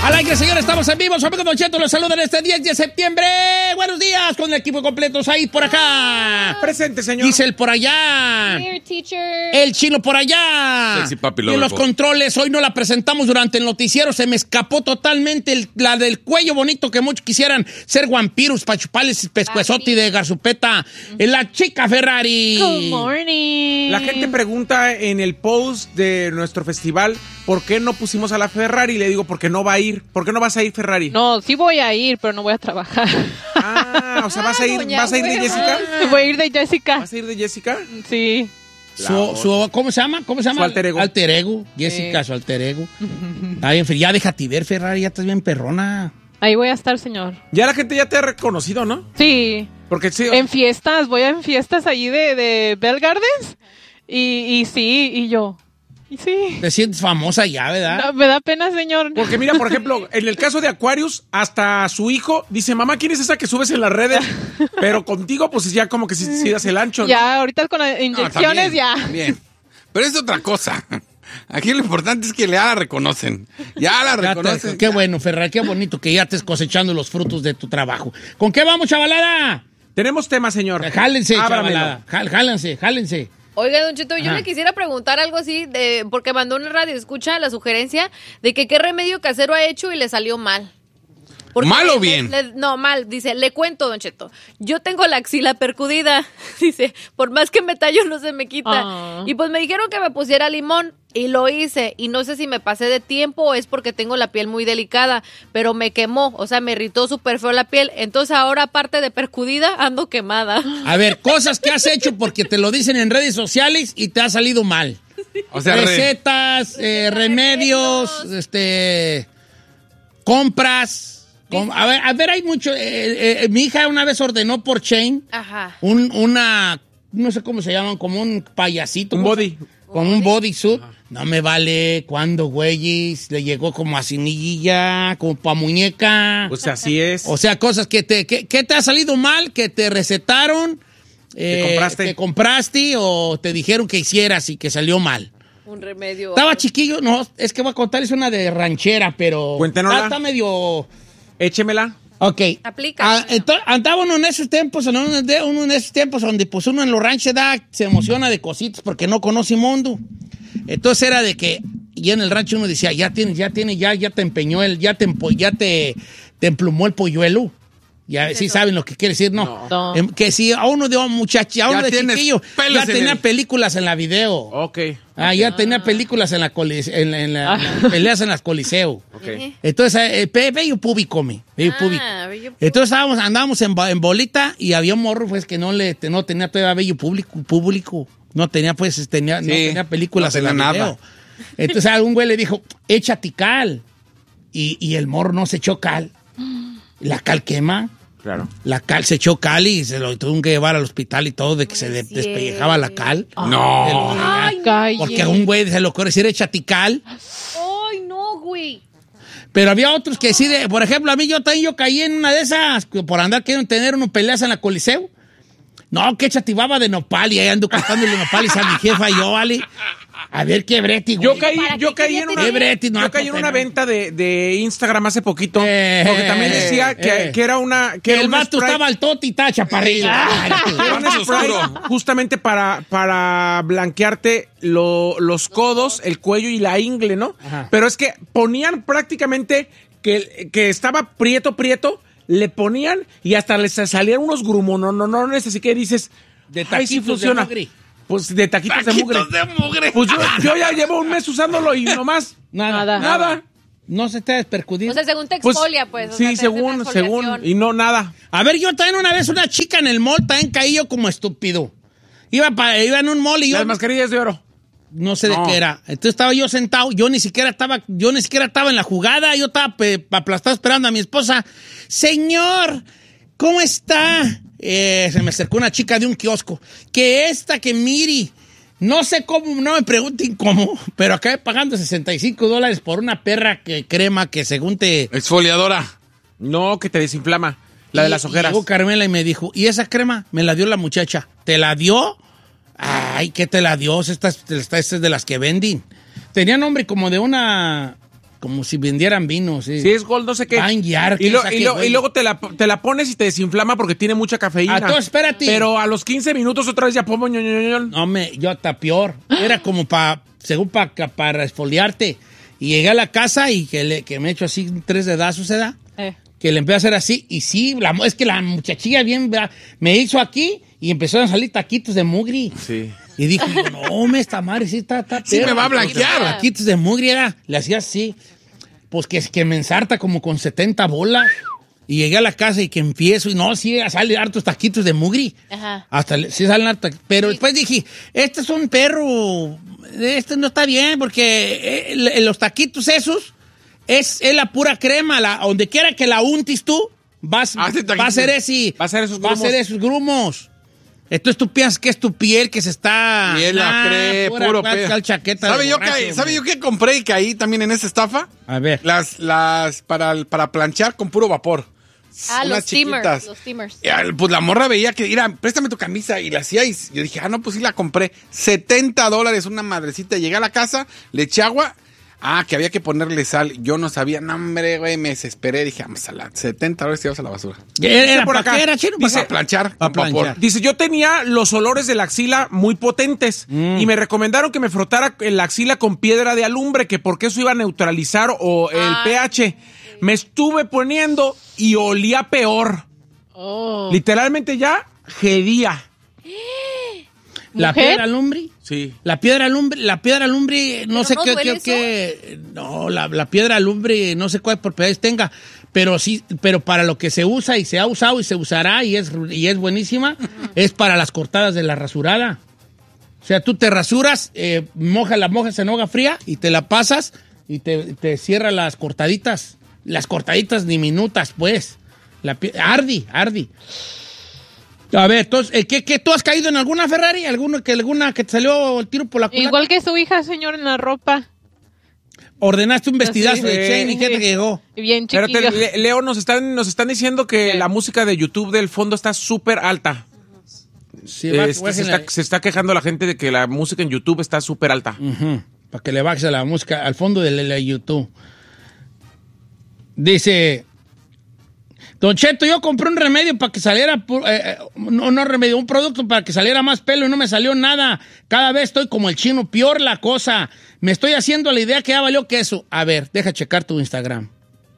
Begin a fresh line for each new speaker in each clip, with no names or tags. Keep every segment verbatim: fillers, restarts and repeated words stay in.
Al aire, señores, estamos en vivo. Su amigo Don Cheto los saluda en este diez de septiembre. Buenos días, con el equipo completo. Said por acá.
Presente, señor.
Giselle por allá.
Here, teacher.
El Chino por allá.
Sexy papi
y en los
lover.
controles, hoy no la presentamos durante el noticiero. Se me escapó totalmente el- la del cuello bonito que muchos quisieran ser vampiros para chuparles pescuezote de garzupeta. La chica Ferrari.
Good morning.
La gente pregunta en el post de nuestro festival por qué no pusimos a la Ferrari. Le digo, porque no va a ir. ¿Por qué no vas a ir, Ferrari?
No, sí voy a ir, pero no voy a trabajar.
Ah, o sea, ¿vas a ir,
Doña
¿vas a ir de
Hueva.
Jessica?
Voy a ir de Jessica.
¿Vas a ir de Jessica?
Sí.
Su, su- ¿Cómo se llama? ¿Cómo se llama?
Su alter ego.
Alter ego. Jessica, su alter ego. Está bien, ya déjate ver, Ferrari, ya estás bien perrona.
Ahí voy a estar, señor.
Ya la gente ya te ha reconocido, ¿no?
Sí.
Porque sí.
En fiestas, voy a en fiestas allí de, de Bell Gardens. Y, y sí, y yo. Y sí.
Te sientes famosa ya, ¿verdad?
No, me da pena, señor.
Porque mira, por ejemplo, en el caso de Aquarius, hasta su hijo dice, mamá, ¿quién es esa que subes en las redes? Pero contigo, pues ya como que si, si das el ancho, ¿no?
Ya, ahorita con las
No,
inyecciones,
también,
ya.
también. Pero es otra cosa. Aquí lo importante es que ya la reconocen. Ya la
Ya te-
reconocen.
qué bueno, Ferrari, qué bonito que ya estés cosechando los frutos de tu trabajo. ¿Con qué vamos, chavalada?
Tenemos tema, señor.
Jálense,
Ábramelo.
chavalada. Jál- Jálense, jálense.
Oiga, Don Cheto, yo
Ajá.
le quisiera preguntar algo así, de, porque mandó una radio, escucha la sugerencia de que qué remedio casero ha hecho y le salió mal. Porque
¿Mal o
le-
bien?
le- no, mal. Dice, le cuento, Don Cheto. Yo tengo la axila percudida. Dice, por más que me tallo no se me quita.
Ah.
Y pues me dijeron que me pusiera limón y lo hice. Y no sé si me pasé de tiempo o es porque tengo la piel muy delicada, pero me quemó. O sea, me irritó súper feo la piel. Entonces ahora, aparte de percudida, ando quemada.
A ver, cosas que has hecho porque te lo dicen en redes sociales y te ha salido mal.
O sea, re-
Recetas, eh, remedios, este, compras. com- a, ver, a ver, hay mucho. eh, eh, mi hija una vez ordenó por Chain
Ajá.
un, una, no sé cómo se llaman, como un payasito.
Un
¿cómo
body.
se- Con un bodysuit. No me vale. ¿Cuándo, güeyes? Le llegó como a cinilla, como pa' muñeca.
Pues así es.
O sea, cosas que te, que, que te ha salido mal, que te recetaron. eh,
compraste.
Que compraste o te dijeron que hicieras y que salió mal.
Un remedio.
Estaba chiquillo, no, es que voy a contarles una de ranchera, pero...
Cuéntenosla.
Está, está medio...
Échemela.
Ok.
Aplica.
Ah, ento- andaba uno en esos tiempos, en uno, de- uno en esos tiempos donde pues uno en los ranchos da, se emociona de cositas porque no conoce mundo. Entonces era de que, y en el rancho uno decía, ya tienes, ya tienes, ya, ya te empeñó el, ya te, empo- ya te, te emplumó el polluelo. Ya, sí saben lo que quiere decir, ¿no?
No.
Em, que si a uno de muchacho, a
Ya
uno de
tienes
chiquillo,
pelos
ya
en
tenía
el-
películas en la video.
Ok.
Ah, ya tenía películas en la, colis- en la- en la- peleas en las coliseo.
Ok.
Entonces, eh, pe- bello público, me. Bello
Ah,
público.
bello público.
Entonces estábamos, andábamos en, ba- en bolita y había un morro, pues, que no le, te- no tenía todavía bello público, público. No tenía, pues, tenía, no
Sí,
tenía películas
no
en la
tenía
video.
nada.
Entonces algún güey le dijo, échate cal. Y, y el morro no se echó cal. La cal quema.
Claro.
La cal se echó cal y se lo tuvieron que llevar al hospital y todo de que se le despellejaba la cal.
No.
Ay,
Calle.
Porque a un güey se le ocurre decir échate cal.
ay, no, güey.
Pero había otros que sí, de, por ejemplo, a mí yo también yo caí en una de esas, que por andar queriendo tener unos peleas en la Coliseo. No, que chativaba de nopal y ahí ando cortándole nopales a mi jefa y yo, vale. A ver qué breti, güey.
Yo caí,
¿Para
yo
qué
caí en
quería
una,
tener? Breti, no,
yo caí en
no,
una
no.
venta de, de Instagram hace poquito.
Eh,
porque también decía que,
eh.
que era una. Que
Que
era
el
un
vato
spray-
estaba al toti y estaba chaparrillo.
que era un
Vato
spray
oscuro.
justamente para, para blanquearte lo- los codos, el cuello y la ingle, ¿no?
Ajá.
Pero es que ponían prácticamente que, que estaba prieto, prieto, le ponían y hasta les salían unos grumononones, así que dices,
De
"Ay, sí
taquitos de
funciona".
mugre.
Pues de taquitos, de mugre.
Taquitos de mugre.
Pues yo, yo ya llevo un mes usándolo y nomás
Nada.
Nada.
nada.
No se te ha despercudido.
O sea, según te
Pues,
exfolia, pues. o
sí,
sea, te hace
según,
una
según.
exfoliación.
Y no nada.
A ver, yo también una vez una chica en el mall, también caí yo como estúpido. Iba, pa- iba en un mall y yo...
Las mascarillas de oro.
No sé de
No.
qué era. Entonces estaba yo sentado, yo ni siquiera estaba, yo ni siquiera estaba en la jugada, yo estaba pe- aplastado esperando a mi esposa. Señor, ¿cómo está? Eh, se me acercó una chica de un kiosco. Que esta, que miri. No sé cómo, no me pregunten cómo, pero acabé pagando sesenta y cinco dólares por una perra que crema que según te...
Exfoliadora.
No, que te desinflama. La de
Y-
las
y
ojeras.
llegó Carmela y me dijo, ¿y esa crema? Me la dio la muchacha. ¿Te la dio? Ay, ¿qué te la dio? Esta, es- esta, esta es de las que venden. Tenía nombre como de una... como si vendieran vino, sí.
Sí, es Gold, no sé qué.
Vanguard,
y, lo-
esa
y
que
lo-
huele.
y luego te la, te la pones y te desinflama porque tiene mucha cafeína.
Ah, tú, espérate.
Pero a los quince minutos otra vez ya pongo ño, ño, ño, ño.
No, me, yo hasta peor. Era como para, según para para esfoliarte. Y llegué a la casa y que, le, que me echo así tres dedazos, ¿se da?
Eh.
Que le empecé a hacer así. Y sí, la, es que la muchachilla bien ¿verdad? Me hizo aquí y empezaron a salir taquitos de mugri.
Sí.
Y dije, no, me esta madre sí está, está
Sí
perra.
me va a blanquear.
Taquitos de mugri era, le hacía así. Pues que, que me ensarta como con setenta bolas. Y llegué a la casa y que empiezo, y no, sí, salen hartos taquitos de mugri.
Ajá.
Hasta le- sí salen hartos. Pero después dije, este es un perro, este no está bien, porque eh, el- los taquitos esos es, es la pura crema. La, donde quiera que la untis tú, vas,
Hace taquitos.
va a ser ese.
Va a ser esos
Va a
grumos.
ser esos grumos. Entonces tú piensas que es tu piel que se está...
Y él la
Ah,
cree,
pura
puro
cual-
pedo.
cual chaqueta
¿Sabe
de
yo,
borracho,
que, ¿Sabe
güey.
yo qué compré y caí también en esa estafa?
A ver.
Las, las, para, para planchar con puro vapor.
Ah,
Unas
los steamers.
chiquitas.
Los steamers.
Y, al- pues la morra veía que, mira, préstame tu camisa. Y la hacía y yo dije, ah, no, pues sí la compré. setenta dólares, una madrecita. Llegué a la casa, le eché agua. Ah, que había que ponerle sal. Yo no sabía, no, hombre, güey, me desesperé. Dije, vamos a la setenta dólares y vamos a la basura.
Era, era
por
¿para
acá.
qué era, chino?
Dice-
¿Para
Para planchar
Pa'
con vapor.
planchar.
Dice, yo tenía los olores de la axila muy potentes
Mm.
y me recomendaron que me frotara la axila con piedra de alumbre, que porque eso iba a neutralizar o el
Ay.
pH. Me estuve poniendo y olía peor.
Oh.
Literalmente ya gedía.
¿La
¿Mujer?
piedra lumbre?
Sí.
La piedra lumbre, la piedra lumbre, no
¿Pero
sé
no
qué,
duele
qué, qué- no, la, la piedra lumbre, no sé cuáles propiedades tenga, pero sí, pero para lo que se usa y se ha usado y se usará y es, y es buenísima, es para las cortadas de la rasurada. O sea, tú te rasuras, eh, moja la mojas en agua fría y te la pasas y te, te cierra las cortaditas, las cortaditas diminutas, pues. La pie- ardi, ardi. A ver, entonces, eh, ¿qué, qué, ¿tú has caído en alguna Ferrari? ¿Alguna que, alguna que te salió el tiro por la culata?
Igual que su hija, señor, en la ropa.
Ordenaste un vestidazo
Sí.
de Chain y ¿qué te llegó?
Bien chiquillo.
Espérate, Le- Leo, nos están, nos están diciendo que
¿Qué?
la música de YouTube del fondo está súper alta.
Sí, va,
Este,
va,
se, está, se está quejando la gente de que la música en YouTube está súper alta.
Ujú, para que le bajes a la música al fondo de la, la YouTube. Dice, Don Cheto, yo compré un remedio para que saliera, pu- eh, eh, no, no remedio, un producto para que saliera más pelo y no me salió nada. Cada vez estoy como el chino, peor la cosa. Me estoy haciendo la idea que ya valió queso. A ver, deja checar tu Instagram.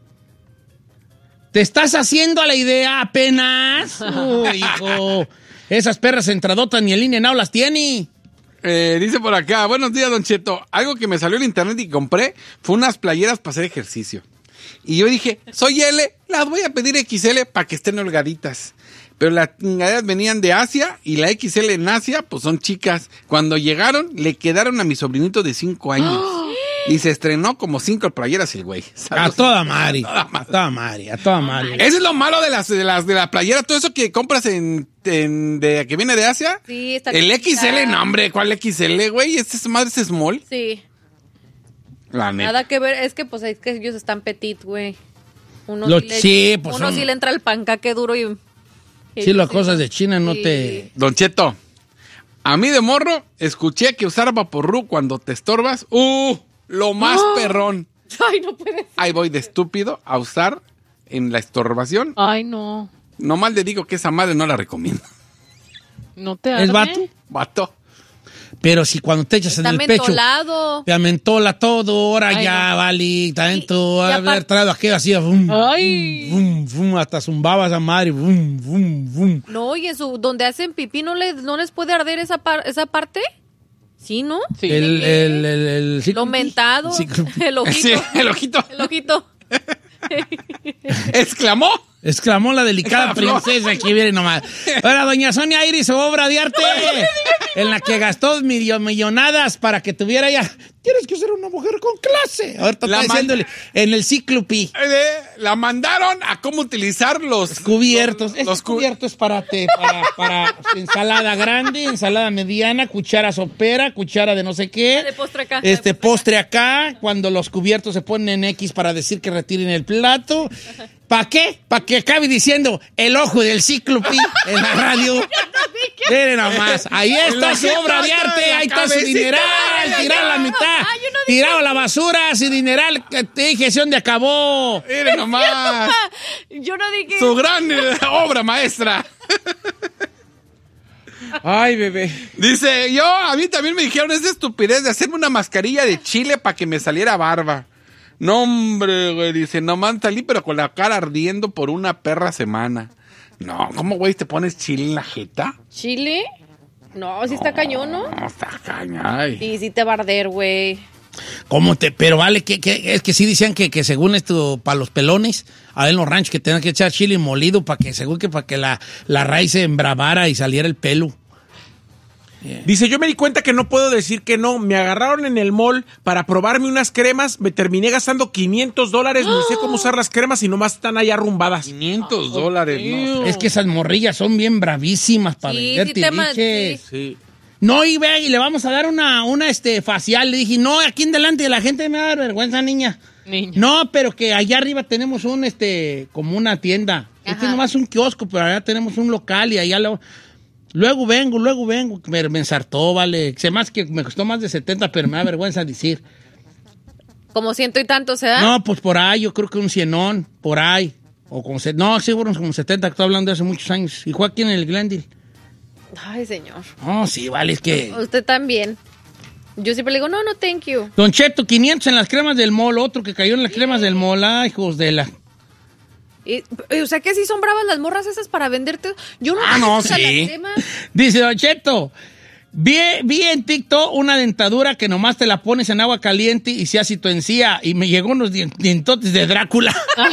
¿Te estás haciendo a la idea apenas? Uy, hijo. Esas perras entradotas ni el I N E Now las tiene.
Eh, dice por acá, buenos días, Don Cheto. Algo que me salió en internet y compré fue unas playeras para hacer ejercicio. Y yo dije, soy L, las voy a pedir X L para que estén holgaditas. Pero las chingaderas venían de Asia y la X L en Asia, pues son chicas. Cuando llegaron, le quedaron a mi sobrinito de cinco años. Y se estrenó como cinco playeras el güey.
A
Saludos.
toda madre. A toda madre, a toda madre.
Ese es lo malo de las de las de la playera, todo eso que compras en, en- de que viene de Asia.
Sí, está
El
chiquita.
X L, no, hombre, ¿cuál X L, güey? Esta madre es small.
Sí.
La neta.
Nada que ver, es que pues es que ellos están petit, güey. Uno,
Lo-
sí, le,
sí, pues,
uno
son-
sí le entra el pancaque duro y... y
Sí, las
sí.
cosas de China no
Sí.
te...
Don Cheto, a mí de morro escuché que usar Vaporru cuando te estorbas, ¡uh! Lo más perrón.
Ay, no puede ser.
Ahí voy de estúpido a usar en la estorbación.
Ay, no.
Nomás le digo que esa madre no la recomiendo.
No te arde.
¿Es vato?
Vato.
Pero si cuando te echas
Está
en el pecho,
mentolado.
te amentola todo, ahora
Ay,
ya,
no.
vale, también
Y-
tú,
y
haber
aparte-
traído aquello así, bum,
Ay.
bum, bum, hasta zumbabas a madre, bum, bum, bum.
No, y eso, donde hacen pipí, ¿no, le, no les puede arder esa, par- esa parte? Sí, ¿no?
Sí.
El, el, el, el,
Lo mentado.
Sí,
El ojito.
Sí, el ojito.
El ojito.
Exclamó.
exclamó la delicada princesa que viene nomás. Ahora, doña Sonia Iris, obra de arte, en la que gastó millo- millonadas para que tuviera ya. Tienes que ser una mujer con clase. Ahorita
La
está
man-
diciéndole en el ciclopi.
Eh, la mandaron a cómo utilizar los
Cubiertos.
Los,
Este
los cu-
cubierto es para, te, para, para ensalada grande, ensalada mediana, cuchara sopera, cuchara de no sé qué.
De postre acá.
Este
De postre
postre acá, cuando los cubiertos se ponen en X para decir que retiren el plato. ¿Para qué? Para que acabe diciendo el ojo del cíclope en la radio. Miren nomás, ahí está su obra de arte, ahí está su dineral, tirado a la mitad,
Ah, yo no dije-
tirado a la basura, sin dineral, que te dije, ¿sí dónde acabó?
Miren nomás.
Yo no dije.
Su gran eh, obra maestra.
Ay, bebé.
Dice, yo, a mí también me dijeron esa estupidez de hacerme una mascarilla de chile para que me saliera barba. No, hombre, güey, dice, nomás salí, pero con la cara ardiendo por una perra semana. No, ¿cómo, güey, te pones chile en la jeta?
¿Chile? No, sí está cañón, ¿no?
No, está caña. Ay.
Sí, sí te va a arder, güey.
¿Cómo te? Pero vale, que, que es que sí decían que, que según esto, para los pelones, a ver en los ranchos que tenían que echar chile molido para que, según que para que la, la raíz se embravara y saliera el pelo.
Dice, yo me di cuenta que no puedo decir que no. Me agarraron en el mall para probarme unas cremas. Me terminé gastando quinientos dólares. Ni sé cómo usar las cremas y nomás están ahí arrumbadas.
quinientos dólares, ¿no?
Es que esas morrillas son bien bravísimas para
Sí,
vender
sí te ma-
tiliches.
sí.
Sí.
No, y ve, y le vamos a dar una, una este, facial. Le dije, no, aquí en delante de la gente me va a dar vergüenza, niña.
Niña.
No, pero que allá arriba tenemos un, este, como una tienda. Este
Ajá.
nomás un kiosco, pero allá tenemos un local y allá lo... Luego vengo, luego vengo. Me, me ensartó, vale. Sé más que me costó más de setenta, pero me da vergüenza decir.
Como ciento y tanto se da.
No, pues por ahí, yo creo que un cienón, por ahí. O como se, no, seguro como setenta, que estoy hablando de hace muchos años. Y fue aquí en el Glendale.
Ay, señor.
No, sí, vale, es que...
Usted también. Yo siempre le digo, no, no, thank you.
Don Cheto, quinientos en las cremas del mall, otro que cayó en las cremas del mall. Ay, hijos de la...
Y, o sea que sí son bravas las morras esas para venderte. Yo no
Ah,
sé
no,
usar las
sí.
cremas.
Dice Don Cheto, vi, vi en TikTok una dentadura que nomás te la pones en agua caliente y se hace tu encía. Y me llegó unos dien- dientotes de Drácula.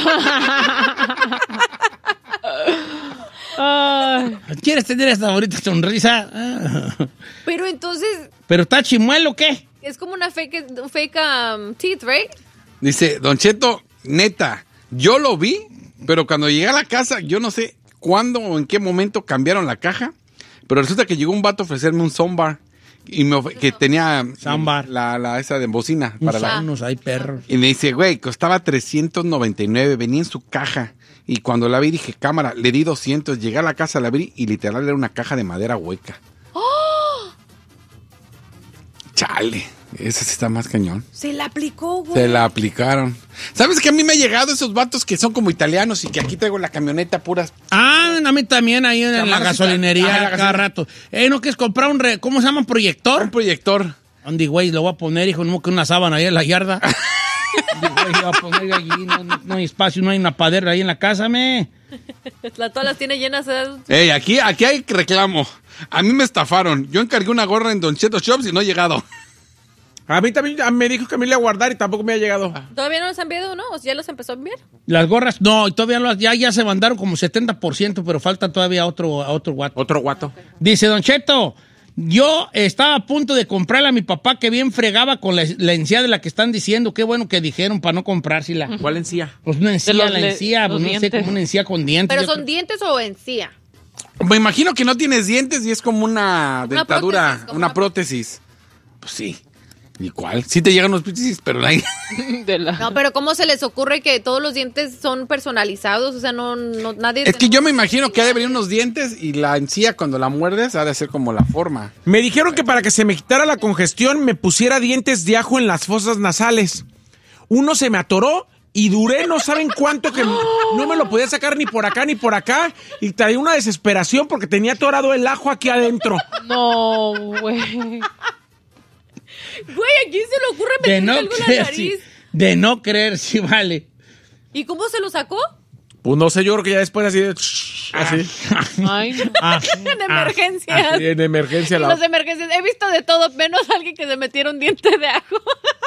Ay,
¿Quieres tener esta bonita sonrisa? Ah.
Pero entonces
¿Pero está chimuelo o qué?
es como una fake, un fake um, teeth, right?
Dice, Don Cheto, neta, yo lo vi, pero cuando llegué a la casa, yo no sé cuándo o en qué momento cambiaron la caja, pero resulta que llegó un vato a ofrecerme un soundbar y me of- que tenía
Soundbar.
la, la esa de bocina para la,
Unos hay perros.
y me dice, güey, costaba trescientos noventa y nueve, venía en su caja. Y cuando la vi dije, cámara, le di doscientos, llegué a la casa, la abrí y literal era una caja de madera hueca. Chale, ese sí está más cañón.
Se la aplicó, güey.
Se la aplicaron. ¿Sabes que a mí me ha llegado esos vatos que son como italianos y que aquí traigo la camioneta puras?
Ah, a mí también ahí en la
Llamadas
gasolinería
y tal. Ah, la
cada
gasolina.
rato. Eh, ¿no quieres comprar un, re- ¿cómo se llama? ¿Un proyector?
Un proyector.
Andy, güey, lo voy a poner, hijo, no que una sábana ahí en la yarda. Andy, güey, lo voy a poner allí, no, no- no hay espacio, no hay una padera ahí en la casa, me.
La, todas las tiene llenas. ¿eh?
Ey, aquí, aquí hay reclamo. A mí me estafaron. Yo encargué una gorra en Don Cheto Shops y no he llegado.
A mí también a- me dijo que me iba a guardar y tampoco me ha llegado.
Todavía no los han enviado, ¿no? ¿O ya los empezó a enviar?
Las gorras, no, todavía no, ya, ya se mandaron como setenta por ciento, pero falta todavía otro, otro guato.
Otro guato.
Dice Don Cheto, yo estaba a punto de comprarle a mi papá que bien fregaba con la, la encía de la que están diciendo. Qué bueno que dijeron para no comprársela.
¿Cuál encía?
Pues una encía,
De los
la
le-
encía, pues
los
no sé,
dientes.
como una encía con dientes.
¿Pero
Yo
son
creo-
dientes o encía?
Me imagino que no tienes dientes y es como una,
Una
dentadura,
prótesis, como
una
una
prótesis. Pues sí. ¿Y cuál? Sí te llegan los prótesis, pero no hay.
de la...
No, pero ¿cómo se les ocurre que todos los dientes son personalizados? O sea, no, no nadie...
Es que yo me imagino que ha de venir unos dientes y la encía cuando la muerdes ha de ser como la forma.
Me dijeron que para que se me quitara la congestión me pusiera dientes de ajo en las fosas nasales. Uno se me atoró y duré no saben cuánto que no me lo podía sacar ni por acá ni por acá y traía una desesperación porque tenía atorado el ajo aquí adentro.
No, güey.
Güey, ¿a quién se le ocurre
De
meterle
no
algo en la
creer,
nariz?
sí. De no creer, sí, vale.
¿Y cómo se lo sacó?
Pues no sé, yo creo que ya después así de... Así.
Ay, no.
Ah,
De emergencias.
En emergencia la...
Los de emergencias. He visto de todo, menos alguien que se metiera un diente de ajo.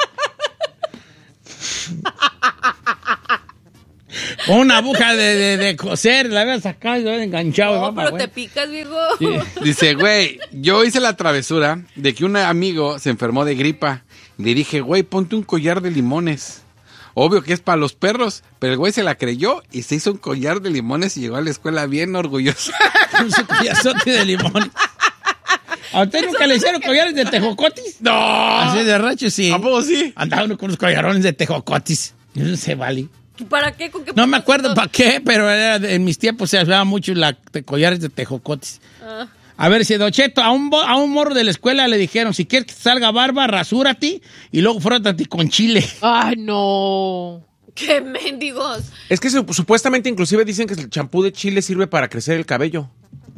una aguja de, de, de coser, la había sacado y la había enganchado.
No,
papá,
pero
güey.
te picas, viejo.
Dice, güey, yo hice la travesura de que un amigo se enfermó de gripa. Le dije, güey, ponte un collar de limones. Obvio que es para los perros, pero el güey se la creyó y se hizo un collar de limones y llegó a la escuela bien orgulloso.
Con su collazote de limón. ¿A usted nunca le hicieron collares de tejocotis?
¡No!
Así de racho, sí.
¿A poco sí?
Andaba uno con unos collarones de tejocotis. Yo no sé, vale.
¿Para qué? ¿Con qué
No me acuerdo
propósito?
para qué, pero era de- en mis tiempos se usaba mucho la de collares de tejocotes.
Ah.
A ver, si Don Cheto, a un, bo- a un morro de la escuela le dijeron, si quieres que te salga barba, rasúrate y luego frótate con chile.
Ay, no.
¡Qué mendigos!
Es que su- supuestamente inclusive dicen que el champú de chile sirve para crecer el cabello.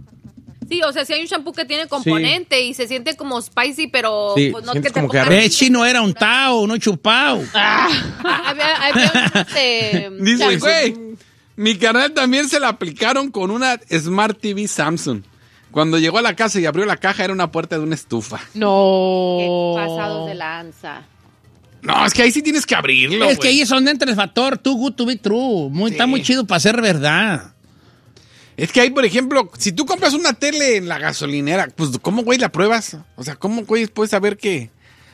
Sí, o sea, si hay un shampoo que tiene componente y se siente como spicy, pero
Sí,
pues no
sientes
que te
como que
pongas-
arde.
Eh, chino era un tao, no chupao.
Ah, había, había unos, eh,
Dice,
champús.
güey, mi carnal también se la aplicaron con una Smart T V Samsung. Cuando llegó a la casa y abrió la caja, era una puerta de una estufa.
No.
Qué pasados de lanza.
No, es que ahí sí tienes que abrirlo,
Es que
güey.
ahí es donde entra el factor too good to be true. Muy, Está muy chido para ser verdad.
Es que ahí, por ejemplo, si tú compras una tele en la gasolinera, pues, ¿cómo, güey, la pruebas? O sea, ¿cómo, güey, puedes saber que...?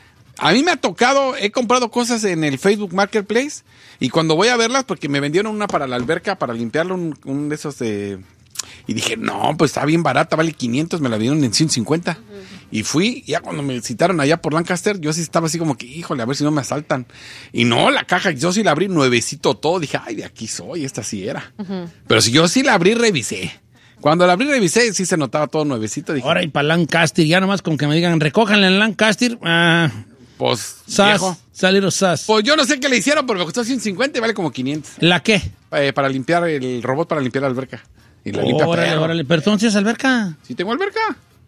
A mí me ha tocado, he comprado cosas en el Facebook Marketplace y cuando voy a verlas, porque me vendieron una para la alberca, para limpiarlo, un, un de esos de... Y dije, no, pues está bien barata, vale quinientos, me la dieron en ciento cincuenta. Y fui, y ya cuando me citaron allá por Lancaster, yo sí estaba así como que, híjole, a ver si no me asaltan. Y no, la caja, yo sí la abrí nuevecito todo. Dije, ay, de aquí soy, esta sí era. Pero si yo sí la abrí, revisé. Cuando la abrí, revisé, sí se notaba todo nuevecito. Dije,
Ahora y para Lancaster, ya nomás con que me digan, recójanle en Lancaster, ah,
pues,
sas,
viejo.
salieron sas.
Pues yo no sé qué le hicieron, pero me costó ciento cincuenta y vale como quinientos.
¿La qué?
Eh, para limpiar el robot, para limpiar la alberca. Y la limpia
Órale,
perro.
órale. Pero entonces, alberca.
¿Sí tengo alberca?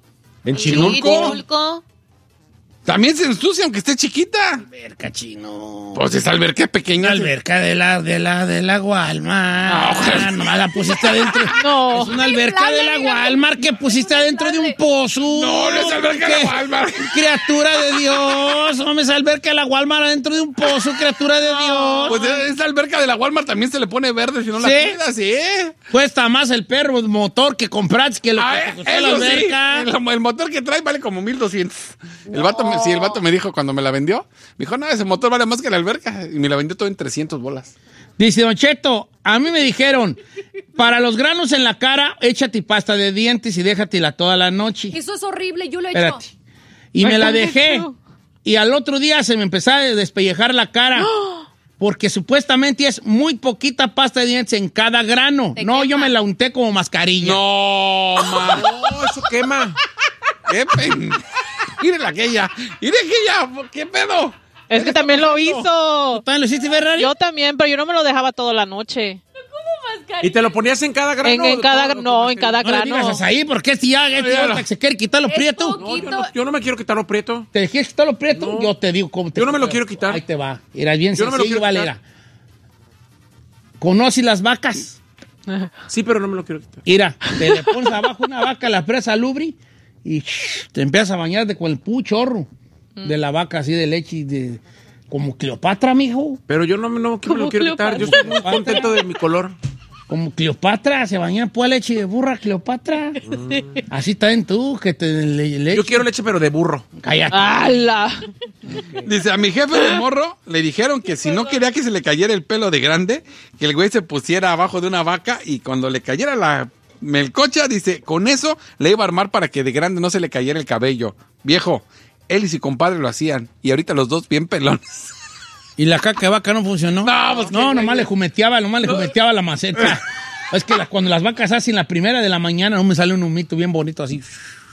En
Sí,
Chinulco.
Chinulco.
También se ensucia, aunque esté chiquita.
Alberca, chino.
Pues esa alberca es pequeña.
Una alberca de la, de la, de la Walmart.
No,
Nomás la pusiste adentro.
No.
Es una alberca de la Walmart que pusiste adentro de un pozo.
No, no es alberca de
¿Qué?
la Walmart.
Criatura de Dios. No me es alberca de la Walmart adentro de un pozo, criatura de Dios.
Pues esa alberca de la Walmart también se le pone verde si no la
¿Sí?
cuidas, ¿sí?
Cuesta más el perro motor que compraste que lo
Ah,
que te costó la
eso sí.
alberca.
El, el motor que trae vale como mil doscientos. El vato, me, sí, el vato me dijo cuando me la vendió. Me dijo, no, ese motor vale más que la alberca. Y me la vendió todo en trescientos bolas.
Dice Don Cheto, a mí me dijeron, para los granos en la cara, échate pasta de dientes y déjatela toda la noche.
Eso es horrible, yo lo he
Espérate.
hecho.
Y me
Ay,
la
¿cómo
dejé.
eso?
Y al otro día se me empezó a despellejar la cara. Porque supuestamente es muy poquita pasta de dientes en cada grano.
Te
No,
quema.
yo me la unté como mascarilla.
No, man.
No, eso quema.
¿Qué pen? Miren aquella. Miren aquella. ¿Qué pedo?
Es que también lo hizo.
¿También lo hiciste, Ferrari?
Yo también, pero yo no me lo dejaba toda la noche.
¿Y te lo ponías en cada grano?
En, en
o
cada,
todo lo
no,
que
en cada
No le digas
grano.
ahí, porque este ya, este
Ya
ahorita
no.
que se quiere quitar los
Es
prietos.
poco.
No, yo no, yo no me quiero quitar lo prieto.
¿Te dejé quitar los prietos?
No.
Yo te digo cómo te
Yo no me lo quiero quitar.
Ahí te va. Era bien
Yo no me lo
sencillo,
quiero
Valera.
quitar.
¿Conoces las vacas?
Sí, pero no me lo quiero quitar.
Mira, te le pones abajo una vaca, la presa lubri y shh, te empiezas a bañar de con el pu chorro de la vaca así de leche y de como Cleopatra, mijo.
Pero yo no, me- no me
Como
lo quiero quitar. Yo estoy muy contento de mi color.
Como Cleopatra, se baña en pua leche de burra, Cleopatra. Así también tú, que te le, leche.
Yo quiero leche, pero de burro.
Cállate.
¡Hala!
Dice, a mi jefe de morro le dijeron que si no quería que se le cayera el pelo de grande, que el güey se pusiera abajo de una vaca y cuando le cayera la melcocha, dice, con eso le iba a armar para que de grande no se le cayera el cabello. Viejo, él y su compadre lo hacían y ahorita los dos bien pelones.
¿Y la caca de vaca no funcionó?
No, pues,
no
qué
nomás
güey.
le jumeteaba, nomás le jumeteaba la maceta. Es que la- cuando las vacas hacen la primera de la mañana, no me sale un humito bien bonito así.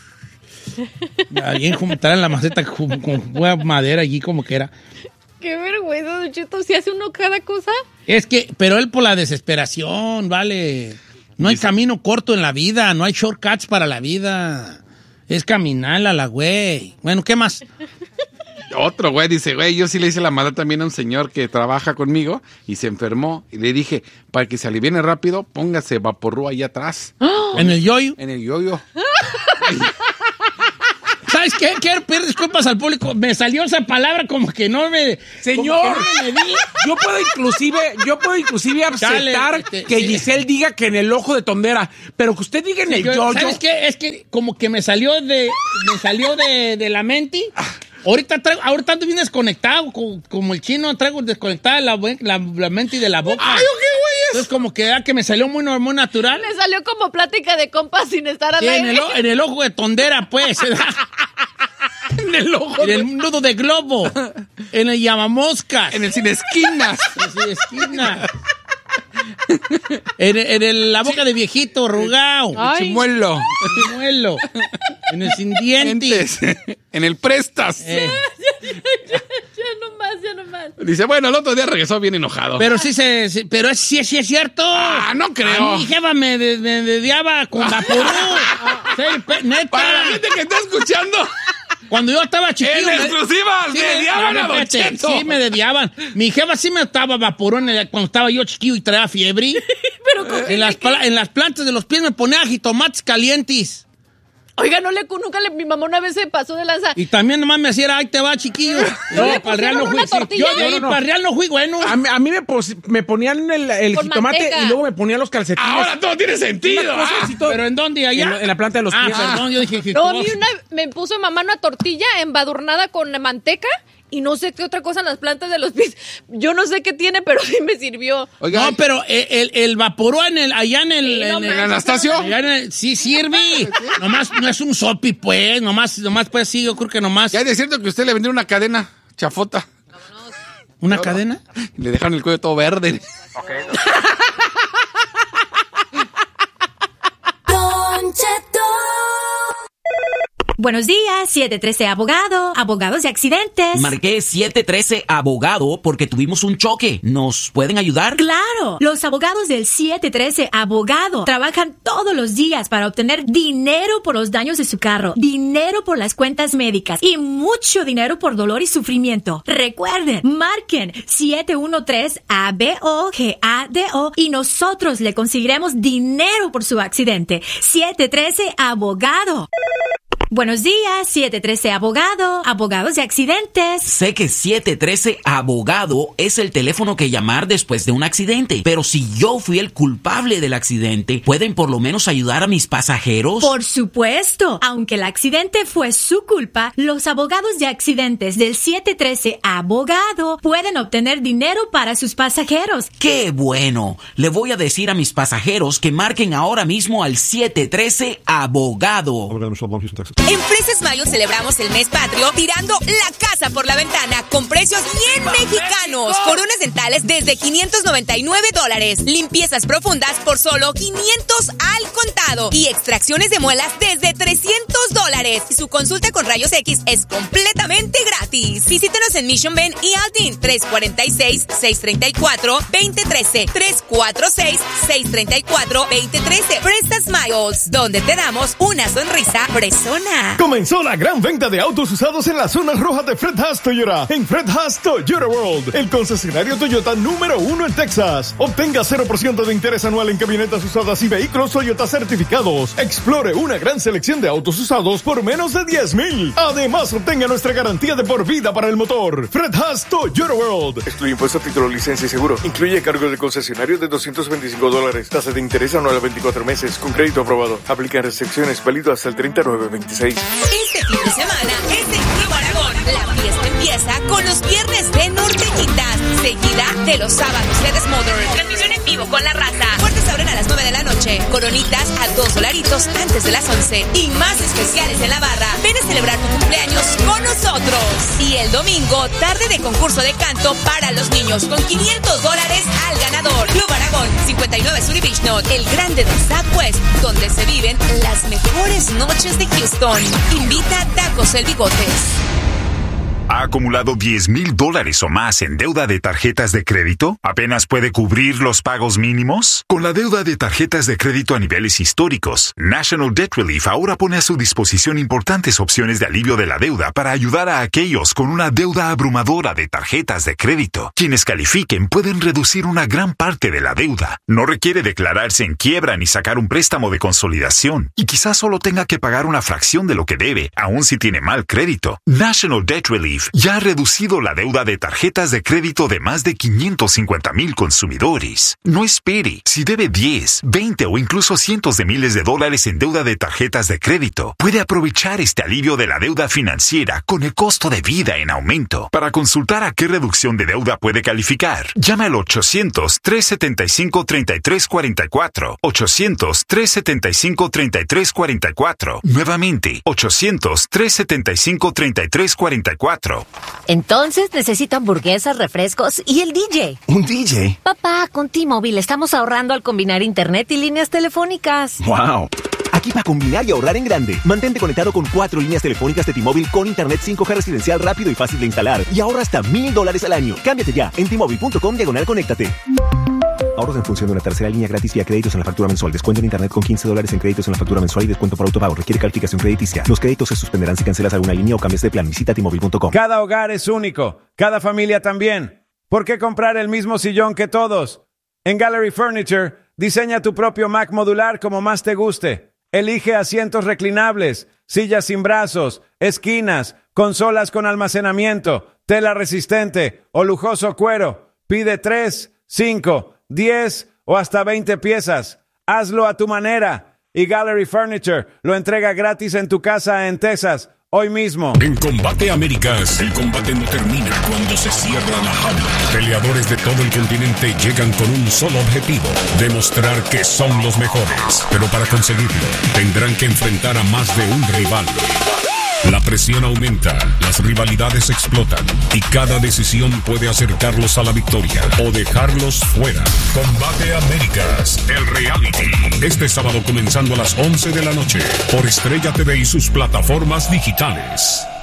Bien jumetada en la maceta con, con buena madera allí como que era.
Qué vergüenza, Don Cheto. Si hace uno cada cosa.
Es que, pero él por la desesperación, vale. No hay camino corto en la vida, no hay shortcuts para la vida. Es caminarla, la güey. Bueno, ¿qué más?
Otro güey dice, güey, yo sí le hice la maldad también a un señor que trabaja conmigo y se enfermó y le dije, para que se aliviene rápido, póngase vaporru ahí atrás,
En el yoyo.
en el yoyo.
¿Sabes qué? Quiero pedir disculpas al público. Me salió esa palabra como que no me...
Señor,
como que no me medí.
yo puedo inclusive, yo puedo inclusive aceptar
Dale, te-
que
sí.
Giselle diga que en el ojo de Tondera, pero que usted diga en el
Yo-
yo-yo.
¿Sabes qué? Es que como que me salió de... Me salió de, de la mente. Ahorita traigo, ahorita ando bien desconectado, como, como el chino, traigo desconectada la, la, la mente y de la boca.
¡Ay, qué güey es!
Entonces como que, ah, que me salió muy, muy natural.
Me salió como plática de compas sin estar al
Sí, en,
aire.
el, o- en el ojo de Tondera, pues.
En el ojo.
En el nudo de globo. En el llamamoscas.
En el sin esquinas.
En el esquina. En, en el- la boca de viejito, arrugado.
Ay.
Chimuelo.
Chimuelo. En el sin dientes.
Dientes. En el prestas.
Eh,
Ya no más, ya no más.
Dice, bueno, el otro día regresó bien enojado.
pero sí se, se- pero es, sí, sí es cierto.
Ah, no creo.
A mi jefa me, de- me dediaba con vaporú. Sí, pe- neta.
Para la gente que está escuchando,
Cuando yo estaba chiquillo.
en
me-
exclusiva,
sí
me
me-
diaban a
no,
Don
espérate,
Cheto.
Sí, me dediaban. Mi jefa sí me estaba vaporú en el- cuando estaba yo chiquillo y traía fiebre.
Pero con-
en, las, pla- en las plantas de los pies me ponía jitomates calientes.
Oiga, no le, nunca le, mi mamá una vez se pasó de lanza.
Y también nomás me hacía, ahí te va, chiquillo.
¿No
No,
le
para el Real no
pusieron
fui.
una
sí.
tortilla?
Yo de ahí
No, no, no.
para el Real no fui bueno.
A mí, a mí me, pos- me ponían el, el
Con
jitomate
manteca.
y luego me ponían los calcetines.
Ahora todo tiene sentido.
Una cosa
Ah.
así todo-
¿Pero en dónde? ¿Allá?
En la- en la planta de los
ah,
pies.
perdón, yo dije...
No, a mí una, me puso mamá una tortilla embadurnada con manteca y no sé qué otra cosa en las plantas de los pies. Yo no sé qué tiene, pero sí me sirvió.
Oiga,
No, pero el, el, el vaporú en el, allá en el...
Sí, no
en el-
manches,
Anastasio.
allá en el- sí sirve. Nomás no es un sopi, pues. Nomás, nomás pues sí, yo creo que nomás...
ya es cierto que usted le vendió una cadena chafota.
¿Una cadena?
Y le dejaron el cuello todo verde.
Don Cheto.
Buenos días, siete trece Abogado, abogados de accidentes.
Marqué siete trece Abogado porque tuvimos un choque. ¿Nos pueden ayudar?
Claro, los abogados del siete trece Abogado trabajan todos los días para obtener dinero por los daños de su carro, dinero por las cuentas médicas y mucho dinero por dolor y sufrimiento. Recuerden, marquen siete uno tres A B O G A D O y nosotros le conseguiremos dinero por su accidente. siete trece Abogado. Buenos días, siete trece Abogado, abogados de accidentes.
Sé que siete trece Abogado es el teléfono que llamar después de un accidente, pero si yo fui el culpable del accidente, ¿pueden por lo menos ayudar a mis pasajeros?
Por supuesto, aunque el accidente fue su culpa, los abogados de accidentes del siete trece Abogado pueden obtener dinero para sus pasajeros.
¡Qué bueno! Le voy a decir a mis pasajeros que marquen ahora mismo al siete trece Abogado.
En Fresas Mayo celebramos el mes patrio tirando la casa por la ventana con precios bien mexicanos. Coronas dentales desde quinientos noventa y nueve dólares. Limpiezas profundas por solo quinientos al contado. Y extracciones de muelas desde trescientos dólares. Su consulta con rayos X es completamente gratis. Visítenos en Mission Bend y Aldin. tres cuatro seis, seis tres cuatro, dos cero uno tres. tres cuatro seis, seis tres cuatro, dos cero uno tres. Fresas Smiles, donde te damos una sonrisa fresona.
Comenzó la gran venta de autos usados en la zona roja de Fred Haas Toyota. En Fred Haas Toyota World, el concesionario Toyota número uno en Texas. Obtenga cero por ciento de interés anual en camionetas usadas y vehículos Toyota certificados. Explore una gran selección de autos usados por menos de diez mil. Además, obtenga nuestra garantía de por vida para el motor. Fred Haas Toyota World. Excluye impuesto, título, licencia y seguro. Incluye cargo de concesionario de doscientos veinticinco dólares. Tasa de interés anual a veinticuatro meses. Con crédito aprobado. Aplican restricciones. Válido hasta el treinta y nueve veintiséis.
Este fin de semana es en Club Aragón. La fiesta empieza con los viernes de Norteñitas, seguida de los sábados de Desmother. Transmisión en vivo con la raza. Puertas abren a las nueve de la noche. Coronitas a dos dolaritos antes de las once. Y más especiales en la barra. Ven a celebrar tu cumpleaños con nosotros. Y el domingo, tarde de concurso de canto para los niños con quinientos dólares al ganador. Club Aragón, cincuenta y nueve Surrey Beach North, el grande del Southwest, donde se viven las mejores noches de Houston. Invita a Tacos El Bigotes.
¿Ha acumulado diez mil dólares o más en deuda de tarjetas de crédito? ¿Apenas puede cubrir los pagos mínimos? Con la deuda de tarjetas de crédito a niveles históricos, National Debt Relief ahora pone a su disposición importantes opciones de alivio de la deuda para ayudar a aquellos con una deuda abrumadora de tarjetas de crédito. Quienes califiquen pueden reducir una gran parte de la deuda. No requiere declararse en quiebra ni sacar un préstamo de consolidación. Y quizás solo tenga que pagar una fracción de lo que debe, aun si tiene mal crédito. National Debt Relief ya ha reducido la deuda de tarjetas de crédito de más de quinientos cincuenta mil consumidores. No espere. Si debe diez, veinte o incluso cientos de miles de dólares en deuda de tarjetas de crédito, puede aprovechar este alivio de la deuda financiera con el costo de vida en aumento. Para consultar a qué reducción de deuda puede calificar, llame al ochocientos, tres setenta y cinco, treinta y tres cuarenta y cuatro. ochocientos, tres setenta y cinco, treinta y tres cuarenta y cuatro. Nuevamente, ochocientos, tres setenta y cinco, treinta y tres cuarenta y cuatro. cuatro.
Entonces necesito hamburguesas, refrescos y el D J.
¿Un D J?
Papá, con T-Mobile estamos ahorrando al combinar internet y líneas telefónicas.
¡Wow! Aquí para combinar y ahorrar en grande. Mantente conectado con cuatro líneas telefónicas de T-Mobile con internet cinco G residencial rápido y fácil de instalar. Y ahorra hasta mil dólares al año. Cámbiate ya en T-Mobile punto com diagonal conéctate. Ahorros en función de una tercera línea gratis vía créditos en la factura mensual. Descuento en internet con quince dólares en créditos en la factura mensual y descuento por autopago. Requiere calificación crediticia. Los créditos se suspenderán si cancelas alguna línea o cambias de plan. Visita T Mobile punto com.
Cada hogar es único. Cada familia también. ¿Por qué comprar el mismo sillón que todos? En Gallery Furniture, diseña tu propio Mac modular como más te guste. Elige asientos reclinables, sillas sin brazos, esquinas, consolas con almacenamiento, tela resistente o lujoso cuero. Pide tres, cinco, diez o hasta veinte piezas. Hazlo a tu manera. Y Gallery Furniture lo entrega gratis en tu casa en Texas, hoy mismo.
En Combate Américas, el combate no termina cuando se cierra la jaula. Peleadores de todo el continente llegan con un solo objetivo: demostrar que son los mejores. Pero para conseguirlo, tendrán que enfrentar a más de un rival. La presión aumenta, las rivalidades explotan y cada decisión puede acercarlos a la victoria o dejarlos fuera. Combate Américas, el reality. Este sábado comenzando a las once de la noche por Estrella T V y sus plataformas digitales.